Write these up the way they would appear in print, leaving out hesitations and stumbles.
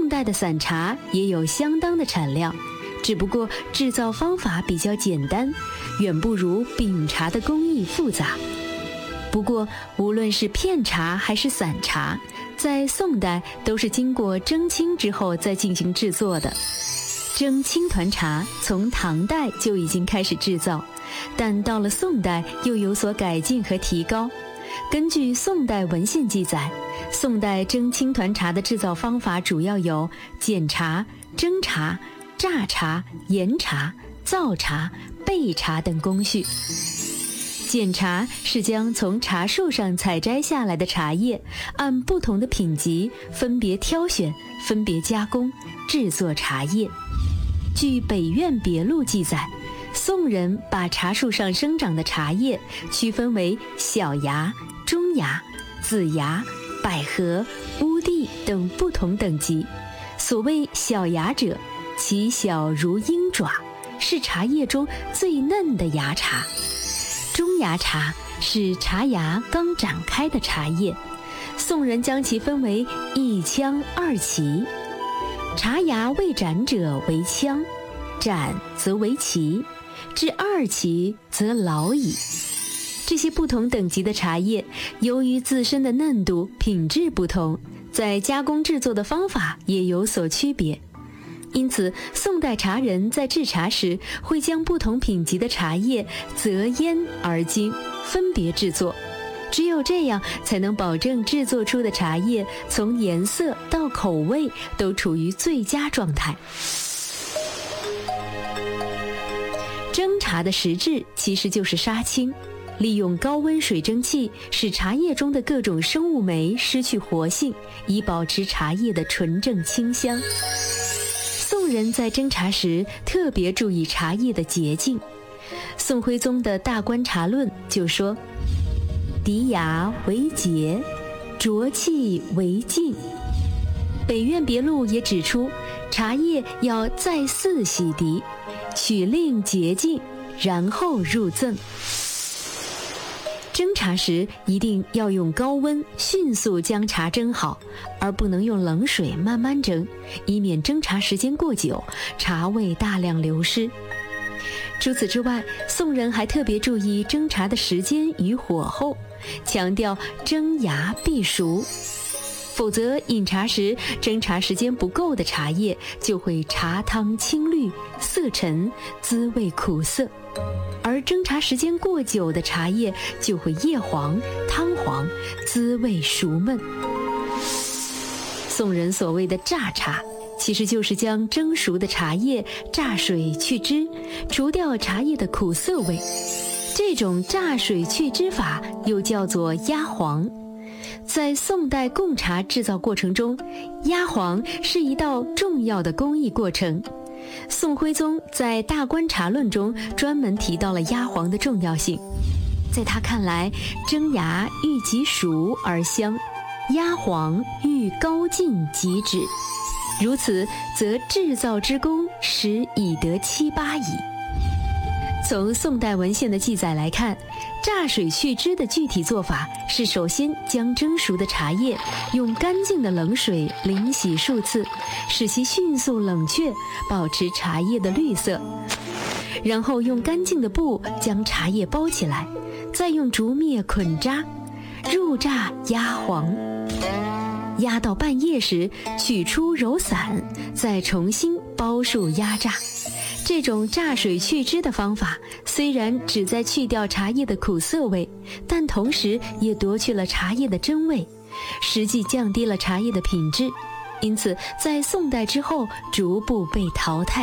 代的散茶也有相当的产量，只不过制造方法比较简单，远不如饼茶的工艺复杂。不过无论是片茶还是散茶，在宋代都是经过蒸青之后再进行制作的。蒸青团茶从唐代就已经开始制造，但到了宋代又有所改进和提高。根据宋代文献记载，宋代蒸青团茶的制造方法主要有剪茶、蒸茶、榨茶、研茶、造茶、焙茶等工序。剪茶是将从茶树上采摘下来的茶叶，按不同的品级分别挑选、分别加工，制作茶叶。据《北苑别录》记载，宋人把茶树上生长的茶叶区分为小芽、中芽、子芽、百合、乌地等不同等级。所谓小芽者，其小如鹰爪，是茶叶中最嫩的芽茶。中芽茶是茶芽刚展开的茶叶，宋人将其分为一腔二期，茶芽未展者为腔，展则为期，至二期则老矣。这些不同等级的茶叶，由于自身的嫩度、品质不同，在加工制作的方法也有所区别。因此，宋代茶人在制茶时，会将不同品级的茶叶择烟而精，分别制作。只有这样，才能保证制作出的茶叶从颜色到口味都处于最佳状态。蒸茶的实质其实就是杀青，利用高温水蒸气使茶叶中的各种生物酶失去活性，以保持茶叶的纯正清香。宋人在蒸茶时特别注意茶叶的洁净。宋徽宗的《大观茶论》就说：涤芽为洁，浊气为净。北苑别录也指出，茶叶要再四洗涤，取令洁净，然后入赠。蒸茶时一定要用高温迅速将茶蒸好，而不能用冷水慢慢蒸，以免蒸茶时间过久，茶味大量流失。除此之外，宋人还特别注意蒸茶的时间与火候，强调蒸芽必熟，否则饮茶时蒸茶时间不够的茶叶就会茶汤青绿、色沉，滋味苦涩，而蒸茶时间过久的茶叶就会叶黄、汤黄，滋味熟闷。宋人所谓的榨茶，其实就是将蒸熟的茶叶榨水去汁，除掉茶叶的苦涩味。这种榨水去汁法又叫做压黄。在宋代贡茶制造过程中，压黄是一道重要的工艺过程。宋徽宗在《大观茶论》中专门提到了压黄的重要性。在他看来，蒸芽欲极熟而香，压黄欲高进即止，如此则制造之功实已得七八矣。从宋代文献的记载来看，榨水去汁的具体做法是首先将蒸熟的茶叶用干净的冷水淋洗数次，使其迅速冷却，保持茶叶的绿色，然后用干净的布将茶叶包起来，再用竹篾捆扎，入榨压黄。压到半夜时取出揉散，再重新包束压榨。这种榨水去汁的方法虽然旨在去掉茶叶的苦涩味，但同时也夺去了茶叶的真味，实际降低了茶叶的品质，因此在宋代之后逐步被淘汰。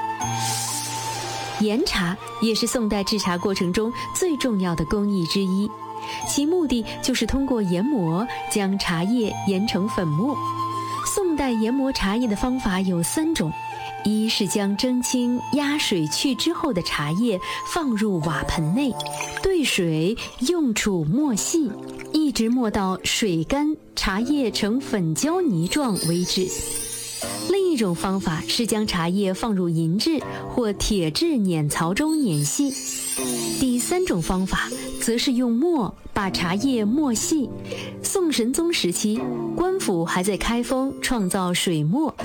研茶也是宋代制茶过程中最重要的工艺之一，其目的就是通过研磨将茶叶研成粉末。宋代研磨茶叶的方法有3种，一是将蒸青压水去之后的茶叶放入瓦盆内，兑水用杵磨细，一直磨到水干，茶叶呈粉胶泥状为止。另一种方法是将茶叶放入银质或铁质碾槽中碾细。第3种方法则是用磨把茶叶磨细。宋神宗时期，官府还在开封创造水磨